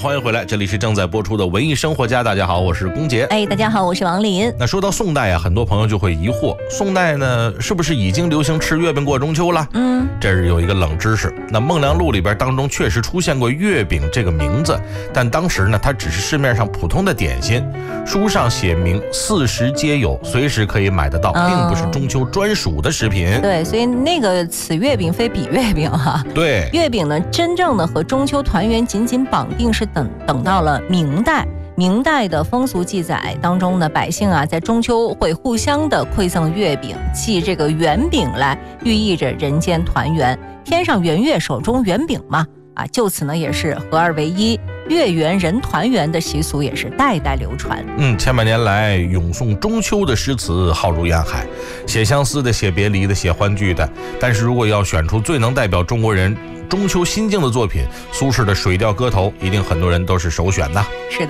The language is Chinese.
欢迎回来，这里是正在播出的文艺生活家。大家好，我是龚杰。 大家好，我是王林。 那说到宋代啊，很多朋友就会疑惑，宋代呢是不是已经流行吃月饼过中秋了？这是有一个冷知识。那《梦良录》里边当中确实出现过月饼这个名字，但当时呢它只是市面上普通的点心，书上写明4时皆有，随时可以买得到，并不是中秋专属的食品。 对，所以那个此月饼非彼月饼哈。 对， 月饼呢真正的和中秋团圆紧紧绑定是等到了明代。明代的风俗记载当中呢，百姓啊在中秋会互相的馈赠月饼，系这个圆饼来寓意着人间团圆。天上圆月，手中圆饼嘛，就此呢也是合二为一，月圆人团圆的习俗也是代代流传。 千百年来咏颂中秋的诗词浩如烟海，写相思的，写别离的，写欢聚的。但是如果要选出最能代表中国人中秋心境的作品，苏轼的《水调歌头》一定很多人都是首选的。 是的。